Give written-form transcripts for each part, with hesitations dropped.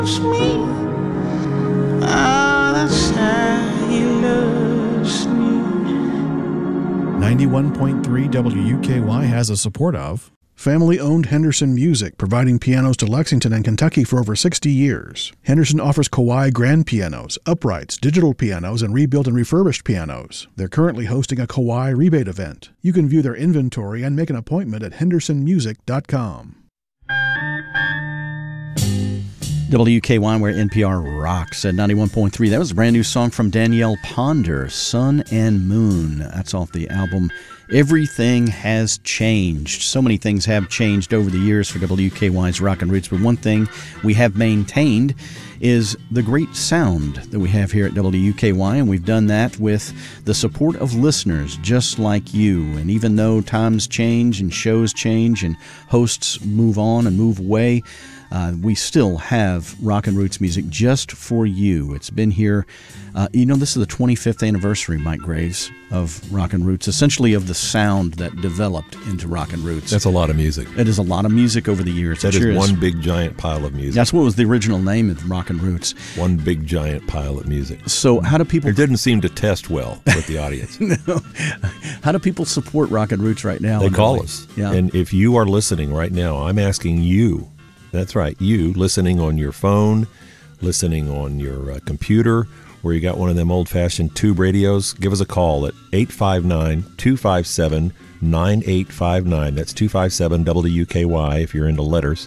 me. Oh, that's how he loves me. 91.3 WUKY has the support of family-owned Henderson Music, providing pianos to Lexington and Kentucky for over 60 years. Henderson offers Kawai grand pianos, uprights, digital pianos, and rebuilt and refurbished pianos. They're currently hosting a Kawai rebate event. You can view their inventory and make an appointment at hendersonmusic.com. WKY, where NPR rocks at 91.3. That was a brand new song from Danielle Ponder, Sun and Moon. That's off the album Everything Has Changed. So many things have changed over the years for WKY's Rockin' Roots, but one thing we have maintained is the great sound that we have here at WKY, and we've done that with the support of listeners just like you. And even though times change and shows change and hosts move on and move away, we still have Rockin' Roots music just for you. It's been here. This is the 25th anniversary, Mike Graves, of Rockin' Roots, essentially of the sound that developed into Rockin' Roots. That's a lot of music. It is a lot of music over the years. That is one big giant pile of music. That's what was the original name of Rockin' Roots. One big giant pile of music. So how do people... It didn't seem to test well with the audience. No. How do people support Rockin' Roots right now? They call us. Yeah. And if you are listening right now, I'm asking you, that's right, you listening on your phone, listening on your computer, where you got one of them old-fashioned tube radios, give us a call at 859-257-9859. That's 257-WKY if you're into letters.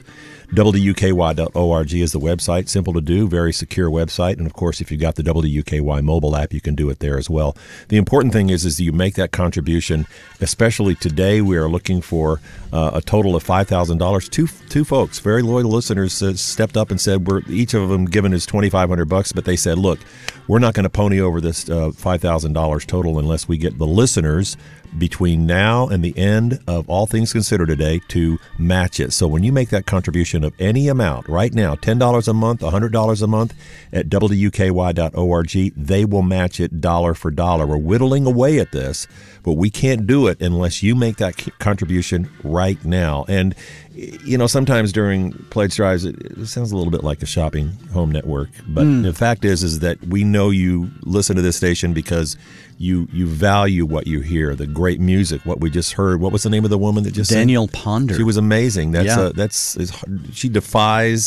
WKY.org is the website. Simple to do, very secure website. And, of course, if you've got the WKY mobile app, you can do it there as well. The important thing is that you make that contribution, especially today. We are looking for a total of $5,000. Two folks, very loyal listeners, stepped up and said, each of them given us $2,500, but they said, look, we're not going to pony over this $5,000 total unless we get the listeners between now and the end of All Things Considered today to match it. So when you make that contribution of any amount right now, $10 a month, $100 a month at WKY.org, they will match it dollar for dollar. We're whittling away at this, but we can't do it unless you make that contribution right now. And sometimes during pledge drives, it sounds a little bit like a shopping home network. But the fact is that we know you listen to this station because you value what you hear, the great music, what we just heard. What was the name of the woman that just Danielle Ponder. She was amazing. She defies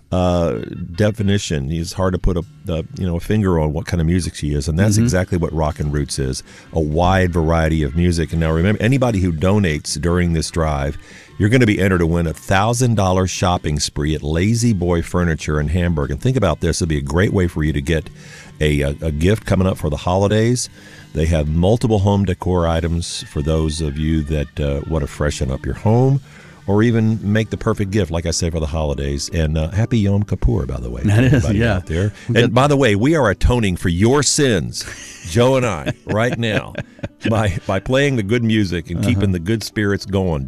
definition. It's hard to put a finger on what kind of music she is, and that's exactly what Rockin' Roots is, a wide variety of music. And now remember, anybody who donates during this drive, you're going to be entered to win a $1,000 shopping spree at Lazy Boy Furniture in Hamburg. And think about this. It'll be a great way for you to get a gift coming up for the holidays. They have multiple home decor items for those of you that want to freshen up your home or even make the perfect gift, like I say, for the holidays. And happy Yom Kippur, by the way. That is, yeah. Out there. And by the way, we are atoning for your sins, Joe and I, right now, by playing the good music and keeping the good spirits going.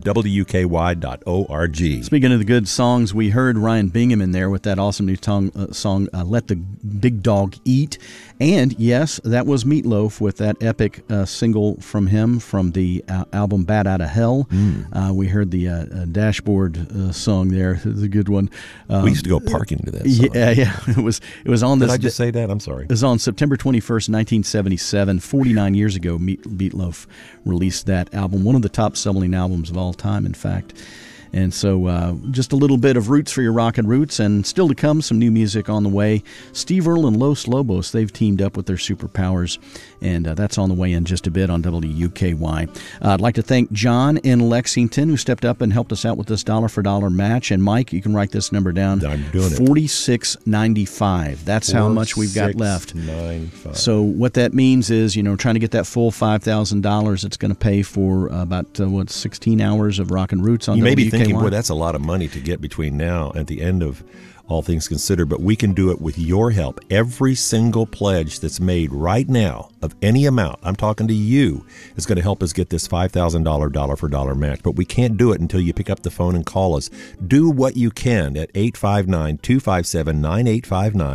WKY.org. Speaking of the good songs, we heard Ryan Bingham in there with that awesome new song, Let the Big Dog Eat. And yes, that was Meatloaf with that epic single from him from the album Bat Out of Hell. We heard the Dashboard song there. It was a good one. We used to go parking to that song. Yeah. It was on this. Did I just say that? I'm sorry. It was on September 21st, 1977. 49 years ago, Meatloaf released that album. One of the top-selling albums of all time, in fact. And so just a little bit of roots for your Rockin' Roots, and still to come, some new music on the way. Steve Earle and Los Lobos, they've teamed up with their superpowers, and that's on the way in just a bit on WUKY. I'd like to thank John in Lexington, who stepped up and helped us out with this dollar-for-dollar match. And Mike, you can write this number down. I'm doing it. $46.95. That's how much we've got left. $46.95. So what that means is, trying to get that full $5,000, it's going to pay for about 16 hours of Rockin' Roots on WUKY. You may be thinking, boy, that's a lot of money to get between now and the end of All Things Considered, but we can do it with your help. Every single pledge that's made right now of any amount, I'm talking to you, is going to help us get this $5,000 dollar-for-dollar match. But we can't do it until you pick up the phone and call us. Do what you can at 859-257-9859.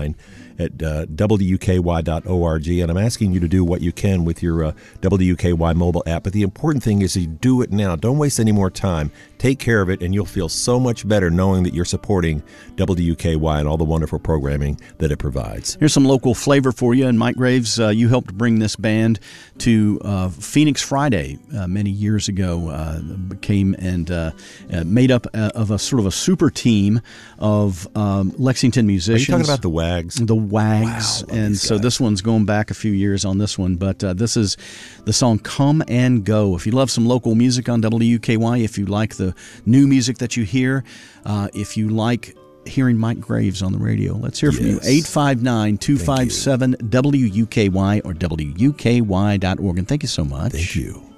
at WKY.org. And I'm asking you to do what you can with your WKY mobile app. But the important thing is you do it now. Don't waste any more time. Take care of it, and you'll feel so much better knowing that you're supporting WKY and all the wonderful programming that it provides. Here's some local flavor for you. And Mike Graves, you helped bring this band to Phoenix Friday many years ago. Came and made up of a sort of a super team of Lexington musicians. Are you talking about the Wags? The Wags. Wow, and so this one's going back a few years on this one. But this is the song Come and Go. If you love some local music on WKY, if you like the new music that you hear, if you like hearing Mike Graves on the radio, let's hear from you. 859-257-WUKY or WUKY.org. And thank you so much. Thank you.